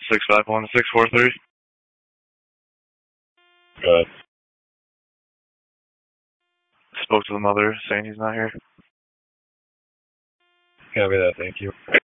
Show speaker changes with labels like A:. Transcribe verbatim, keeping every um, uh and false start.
A: six five one six four three.
B: Good.
A: Spoke to the mother saying he's not here.
B: Copy that, thank you.